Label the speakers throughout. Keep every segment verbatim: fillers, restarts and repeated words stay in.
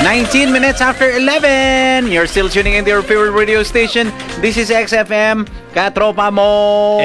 Speaker 1: nineteen minutes after eleven. You're still tuning in to your favorite radio station. This is X F M. Katropa mo.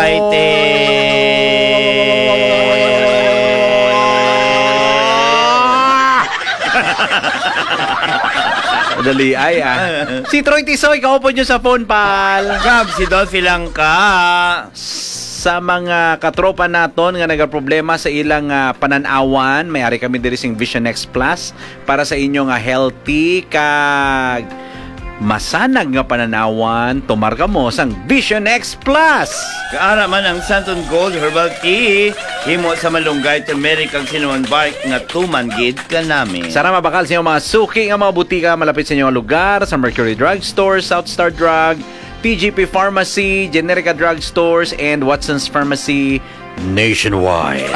Speaker 2: Excited.
Speaker 1: Dali ay ah. Si Troy Tisoy, kaupo nyo sa phone, pal.
Speaker 2: Gab, si Dolphy lang ka.
Speaker 1: Sa mga katropa naton nga nagaproblema sa ilang uh, pananawan, may ari kami diri sing Vision X Plus para sa inyo nga healthy kag masanag nga pananawan. Tumarga mo sang Vision X Plus.
Speaker 2: Kaara man ang Santon Gold Herbal Tea. Himo sa malunggay, turmeric kag cinnamon bark nga tuman gid ka namin.
Speaker 1: Sana mabakal sa inyo mga suki nga mga butika malapit sa inyong lugar sa Mercury Drug Store, South Star Drug, T G P Pharmacy, Generica Drug Stores, and Watson's Pharmacy nationwide.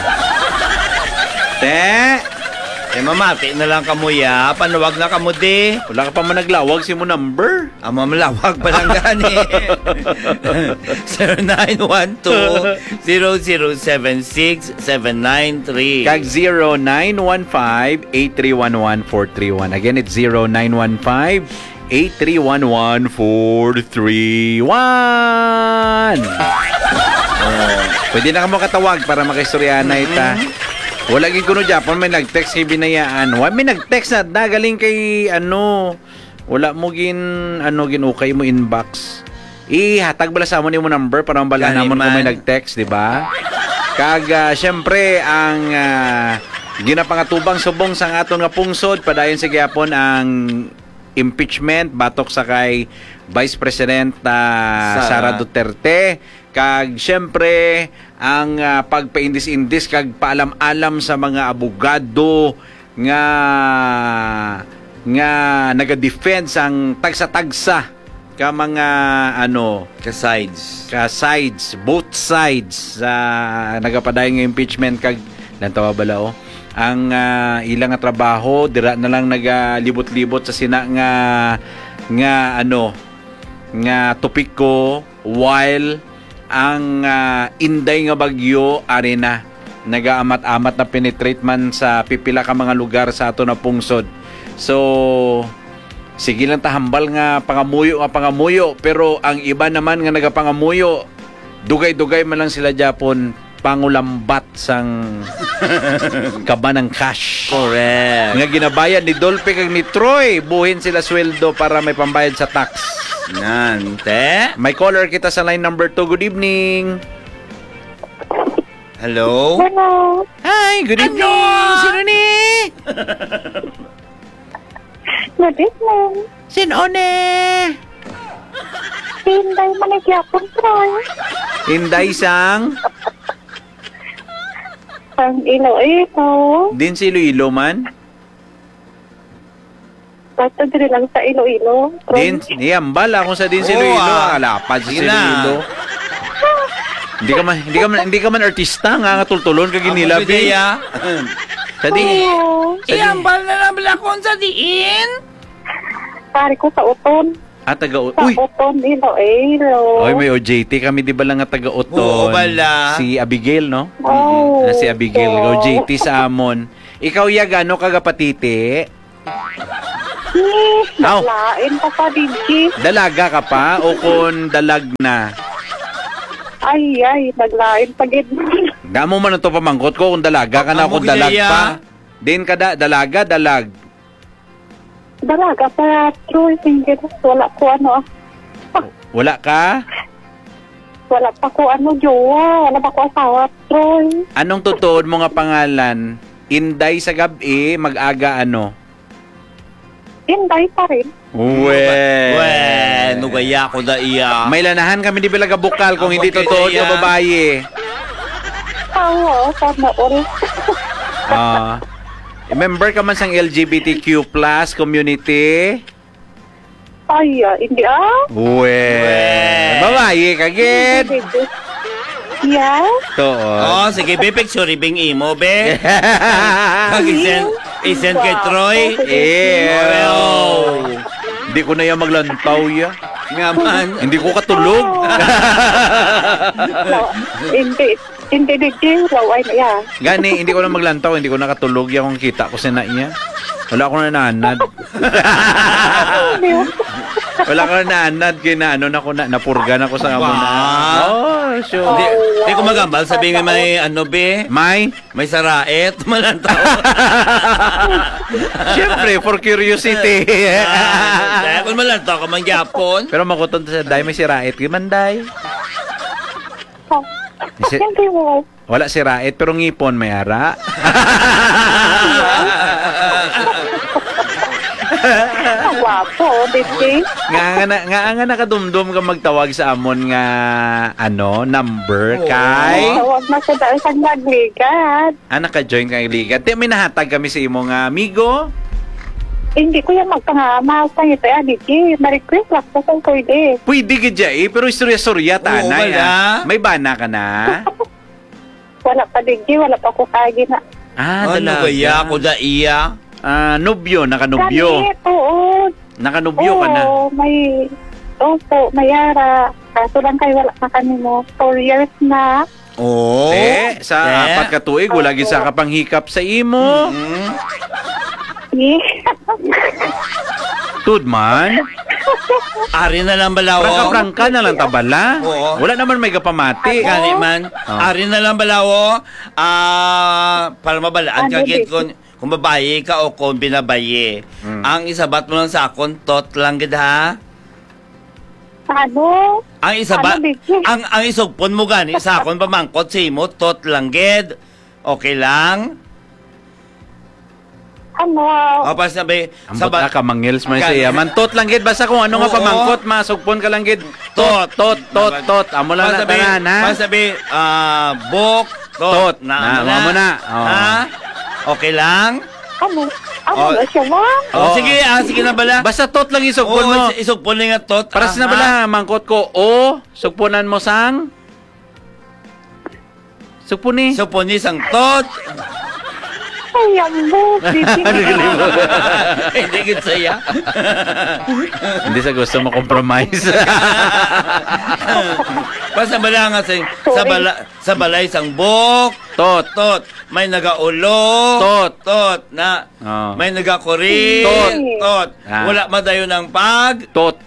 Speaker 1: Te,
Speaker 2: eh mamati na lang kamo ya. Panuwag na kamo di.
Speaker 1: Wala ka pa man naglawag si mo number.
Speaker 2: Ah, mamalawag pa lang gani. zero nine one two, zero zero seven six, seven nine three.
Speaker 1: Kag zero nine one five, eight three one one, four three one. Again, it's zero nine one five, eight three one one, four three one. Oh, pwede na ka mo katawag para makaistoryahan na ita. Wala gid kuno Japon may nag-text kay binayaan. Wa may nag-text na nagaling kay ano. Wala mo gin ano ginukay mo inbox. Ihatag bala sa amon imo number para mabala namon kung may nag-text, di ba? Kag uh, syempre ang uh, ginapangatubang subong sang aton nga pungsod padayon sa gyapon ang impeachment batok sa kay Vice President uh, Sara Duterte. Kag syempre ang uh, pagpaindis-indis kag paalam-alam sa mga abogado nga nga naga-defend ang tagsa-tagsa ka mga ano
Speaker 2: ka sides
Speaker 1: ka sides both sides sa uh, nagapadayon nga impeachment kag lantawa bala oh ang uh, ilang nga trabaho dira na lang nagalibot-libot sa sina nga nga ano nga topiko while ang uh, inday nga bagyo arena nagaamat-amat na penetrate man sa pipila ka mga lugar sa ato na pungsod. So sige lang tahambal nga pangamuyo nga pangamuyo pero ang iba naman nga nagapangamuyo dugay-dugay man lang sila Japon pangulambat sang kaba ng cash.
Speaker 2: Correct.
Speaker 1: Nga ginabayad ni Dolphy kag ni Troy buhin sila sweldo para may pambayad sa tax.
Speaker 2: Nante.
Speaker 1: May caller kita sa line number two. Good evening.
Speaker 2: Hello?
Speaker 3: Hello.
Speaker 1: Hi, good evening.
Speaker 2: Ano?
Speaker 1: Sino ni?
Speaker 3: Good evening.
Speaker 1: Sino ni?
Speaker 3: Hinday manigyapon, Troy.
Speaker 1: Inday sang?
Speaker 3: Ang Iloilo.
Speaker 1: Din si Iloilo man?
Speaker 3: Basta diri lang sa Iloilo.
Speaker 1: Din, niyambal akong sa din si
Speaker 2: Oo,
Speaker 1: Iloilo.
Speaker 2: ah.
Speaker 1: Alapad si
Speaker 2: Sige na.
Speaker 1: Iloilo. Hindi ka man hindi ka man hindi ka man artista nga nga tultulon ka ginila
Speaker 2: Amo
Speaker 1: bi.
Speaker 2: ya.
Speaker 1: Sa di.
Speaker 3: Oo.
Speaker 1: Sa di.
Speaker 2: Iyambal na lang bala kon sa diin.
Speaker 3: Pare ko sa Uton.
Speaker 1: Ah, taga
Speaker 3: Sa
Speaker 1: Uy.
Speaker 3: Uton, Iloilo.
Speaker 1: Oy, may O J T kami di ba lang nga taga Uton.
Speaker 2: Oo, bala.
Speaker 1: Si Abigail, no?
Speaker 3: Oh.
Speaker 1: Ah, si Abigail,
Speaker 3: Oo.
Speaker 1: O J T sa amon. Ikaw ya gano kagapatiti?
Speaker 3: Yes,
Speaker 1: Aw.
Speaker 3: naglain pa pa, Dinky.
Speaker 1: Dalaga ka pa o kun dalag na?
Speaker 3: Ay, ay, naglain pa gid.
Speaker 1: Damo man ito pamangkot ko kung dalaga ka na
Speaker 2: Amo
Speaker 1: kung dalag
Speaker 2: gidaya.
Speaker 1: pa. Din ka da, dalaga, dalag.
Speaker 3: Dalaga pa, Troy. Singgit. Wala ko ano, ah.
Speaker 1: Wala ka?
Speaker 3: Wala pa ko ano, jowa. Wala pa ko asawa, Troy.
Speaker 1: Anong tutuod mo nga pangalan? Inday sa gabi, mag-aga ano?
Speaker 3: Hinday pa rin.
Speaker 1: Uwe.
Speaker 2: Well, nugaya ko da iya.
Speaker 1: May lanahan kami di bilaga bukal kung
Speaker 2: Amo
Speaker 1: hindi
Speaker 2: kay
Speaker 1: totoo
Speaker 2: Daya.
Speaker 1: na babae.
Speaker 3: Oo, sana all.
Speaker 1: Ah. Member ka man sang L G B T Q plus community?
Speaker 3: Ay, ah, hindi ah.
Speaker 1: Uwe. Babae ka, gid.
Speaker 3: Yes.
Speaker 1: Totoo.
Speaker 2: Oh, sige, be, picture bing imo, be. Mag-isend, isend kay Troy.
Speaker 1: Ew. Hindi ko na yan maglantaw ya.
Speaker 2: Nga man.
Speaker 1: Hindi ko katulog.
Speaker 3: No, hindi. Hindi, hindi. Laway na yan.
Speaker 1: Gani, hindi ko na maglantaw. Hindi ko nakatulog ya kung kita ko sa na iya. Wala ko na nanad.
Speaker 3: Hindi mo.
Speaker 1: Wala ko na nanad. Kina, ano na ko na, napurgan ako sa amo na.
Speaker 2: Wow.
Speaker 1: Oh, sure.
Speaker 2: Di, di ko magambal, sabihin nga may ano be,
Speaker 1: May?
Speaker 2: may saraet, malantaw.
Speaker 1: Siyempre, for curiosity.
Speaker 2: Dahil kung malantaw ka man gyapon.
Speaker 1: Pero makuton sa day, may sirait. Gimanday. Si-
Speaker 3: Hindi mo.
Speaker 1: Wala si Rait, pero ngipon may ara.
Speaker 3: Ang wapo, Didi.
Speaker 1: nga nga na, nga nga nakadumdum ka magtawag sa amon nga ano, number
Speaker 2: Oo.
Speaker 1: kay.
Speaker 3: Tawag na siya dahil sa nagligat.
Speaker 1: Ah, naka-join kay ligat. Di may nahatag kami sa imong nga amigo.
Speaker 3: Hindi ko yung magpangamaw sa ito. Ah, Didi, ma-request lang ko kung pwede.
Speaker 1: Pwede ka dya eh, pero istorya-storya
Speaker 2: Oo,
Speaker 1: tanay.
Speaker 2: wala.
Speaker 1: ah. May bana ka na?
Speaker 3: Wala pa, Didi. Wala pa ko kagi na.
Speaker 1: Ah,
Speaker 2: Ano
Speaker 1: talaga.
Speaker 2: ba ya? Kuda iya?
Speaker 1: Ah, nobyo, naka-nobyo.
Speaker 3: Ganit, oo.
Speaker 1: Naka-nobyo ka na.
Speaker 3: Oo, may... Opo, mayara. Kaso lang kayo wala na kami mo. Four years na.
Speaker 2: Oo.
Speaker 1: Te, sa
Speaker 2: Te.
Speaker 1: apat ka tuig, wala gid sa kapanghikap sa imo.
Speaker 2: Mm.
Speaker 3: Eh.
Speaker 1: Tud man.
Speaker 2: Ari na lang balawo.
Speaker 1: Prangka-prangka na lang tabala.
Speaker 2: Oo.
Speaker 1: Wala naman may kapamati.
Speaker 2: Gani man.
Speaker 1: Oh.
Speaker 2: Ari na lang balawo. Ah, para mabalaan ka
Speaker 3: Ano,
Speaker 2: gid
Speaker 3: Didi?
Speaker 2: kung kung babae ka o kung binabaye.
Speaker 1: Mm.
Speaker 2: Ang isabat mo lang sa akon tot lang gid ha.
Speaker 3: Ano?
Speaker 2: Ang isaba
Speaker 3: Ano, Didi?
Speaker 2: ang ang isugpon mo gani sa akon pamangkot sa imo tot lang gid. Okay lang?
Speaker 3: Ano?
Speaker 2: O pa sabi
Speaker 1: Ambot na ka mangils man
Speaker 2: Kan-
Speaker 1: siya. Mantot lang gid basta kung ano nga
Speaker 2: Oo.
Speaker 1: pamangkot, masugpon ka lang gid. Tot, tot, tot, tot. Amo lang na
Speaker 2: Pasabi,
Speaker 1: tanan ha.
Speaker 2: pasabi, ah, bok, tot,
Speaker 1: Tot. Na,
Speaker 2: ano
Speaker 1: mo na. Oo.
Speaker 2: Ha? Okay lang?
Speaker 3: Ano? Ano
Speaker 2: Oh.
Speaker 3: na siya, ma'am?
Speaker 2: Oh,
Speaker 1: Oo.
Speaker 2: sige, ah, sige na bala.
Speaker 1: Basta tot lang isugpon mo.
Speaker 2: Oo, isugpon lang nga tot.
Speaker 1: Para
Speaker 2: ah,
Speaker 1: sa na
Speaker 2: ha?
Speaker 1: bala mangkot ko. O, sugpunan mo sang Sugpuni.
Speaker 2: Isugpon ni isang tot.
Speaker 3: Ay, ambo. Didi.
Speaker 2: Hindi gid saya.
Speaker 1: Hindi sa gusto mo compromise.
Speaker 2: Basta bala nga sa, sa bala sa balay isang bok,
Speaker 1: tot.
Speaker 2: tot, may nagaulo,
Speaker 1: Tot.
Speaker 2: tot na
Speaker 1: Oh.
Speaker 2: may nagakuri,
Speaker 1: Tot.
Speaker 2: tot.
Speaker 1: Ah.
Speaker 2: Wala madayo ng pag.
Speaker 1: Tot.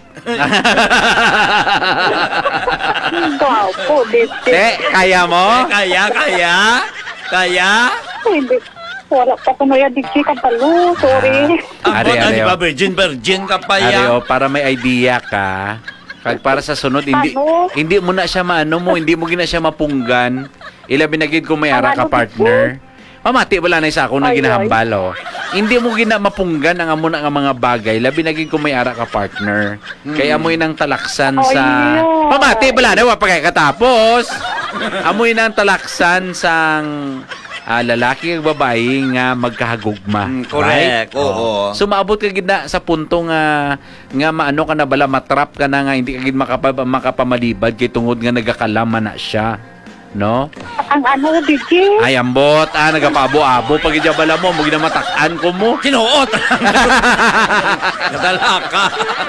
Speaker 3: Wow po, Didi.
Speaker 1: Te, kaya mo?
Speaker 2: Kaya, kaya, kaya.
Speaker 3: Hindi. Wala pa ko na yan, Didi. Kabalo. Sorry.
Speaker 2: Ang
Speaker 1: Ari,
Speaker 2: buwan,
Speaker 1: ari,
Speaker 2: di ba,
Speaker 1: oh.
Speaker 2: virgin, virgin ka pa ya.
Speaker 1: Ari, oh, para may idea ka. Pag para sa sunod, hindi
Speaker 3: Ano?
Speaker 1: hindi mo na siya maano mo, hindi mo gina siya mapunggan. Ila binagid ko may ara ka
Speaker 3: Ano,
Speaker 1: partner. Mamati wala na isa ako na
Speaker 3: Ay, ay.
Speaker 1: ginahambal, oh. Hindi mo gina mapunggan ang amo na nga mga bagay. Labi naging ko may ara ka partner. Kaya amoy nang talaksan
Speaker 3: Ay,
Speaker 1: sa
Speaker 3: ay.
Speaker 1: Mamati wala na wa pa kay katapos. Amoy nang talaksan sang ah, lalaki ug babae nga magkahagugma.
Speaker 2: Mm, correct,
Speaker 1: Right?
Speaker 2: oo.
Speaker 1: So maabot ka gid na sa punto nga nga maano ka na bala matrap ka na nga hindi ka gid makapa, makapamalibad kay tungod nga nagakalama na siya. No?
Speaker 3: Ang ano, Didi.
Speaker 1: Ay ambot, ah nagapabo-abo pag idya bala mo, mo ginamatakan ko mo.
Speaker 2: Sinuot! Nadala ka.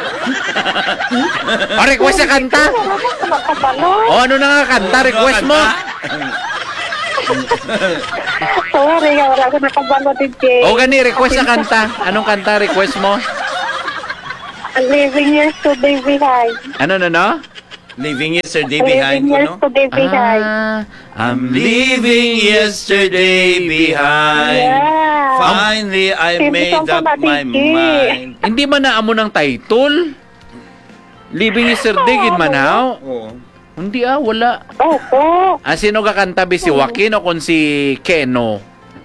Speaker 1: O request sa kanta.
Speaker 3: Wala na sa makabalo.
Speaker 1: O ano na nga kanta request mo?
Speaker 3: Sorry, wala ko nakabalo, Didi.
Speaker 1: O gani request sa kanta. Anong kanta request mo?
Speaker 3: Living years today behind.
Speaker 1: Ano no no?
Speaker 2: Leaving yesterday behind
Speaker 3: Living
Speaker 2: ko,
Speaker 3: years
Speaker 2: no?
Speaker 3: today behind.
Speaker 1: Ah, I'm
Speaker 2: Leaving yesterday behind.
Speaker 3: Yeah.
Speaker 2: Finally, I
Speaker 3: Hindi
Speaker 2: made
Speaker 3: ko
Speaker 2: up
Speaker 3: pa
Speaker 2: my
Speaker 3: matindi.
Speaker 2: mind.
Speaker 1: Hindi man na amo ng title. Living yesterday gid man haw.
Speaker 2: Oo.
Speaker 1: Hindi ah, wala.
Speaker 3: Opo.
Speaker 1: Ah, sino kakanta bi si Joaquin o kung si Keno?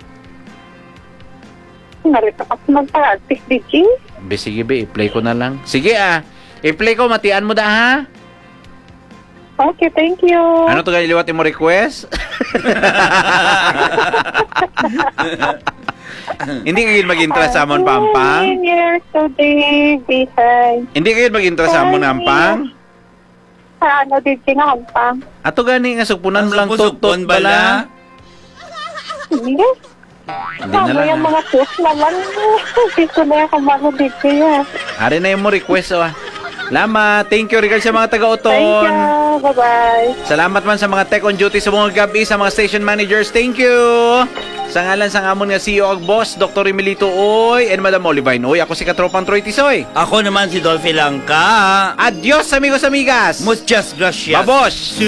Speaker 3: Narito ako magpa-artist, Didi.
Speaker 1: Be, sige be, i-play ko na lang. Sige ah, i-play ko, matian mo da ha?
Speaker 3: Okay, thank you.
Speaker 1: Ano to ganiliwat mo request? Hindi ka gid mag-interest sa amon pampang?
Speaker 3: Living years today behind.
Speaker 1: Hindi ka gid mag-interest sa amon ampang?
Speaker 3: Sa ano, Didi nga hampang.
Speaker 1: Ato gani nga sugpunan mo lang
Speaker 2: Sugpon
Speaker 1: tot-tot
Speaker 2: bala.
Speaker 1: bala.
Speaker 3: Hindi.
Speaker 1: Hindi na
Speaker 3: Tama
Speaker 1: lang.
Speaker 3: yung
Speaker 1: ah.
Speaker 3: mga tools naman. Hindi ko na yung kamalo, Didi. ah.
Speaker 1: Ari na yung mo request oh. ah. Salamat. Thank you regards sa mga
Speaker 3: Thank
Speaker 1: taga-uton.
Speaker 3: you. Bye-bye.
Speaker 1: Salamat man sa mga tech on duty sa mga gabi, sa mga station managers. Thank you. Sa ngalan sa ngamon nga C E O ag boss, Doctor Emilito Oy, and Madam Olivine Oy. Ako si Katropang Troy Tisoy.
Speaker 2: Ako naman si Dolphy Langka.
Speaker 1: Adios, amigos, amigas!
Speaker 2: Muchas gracias.
Speaker 1: Babos!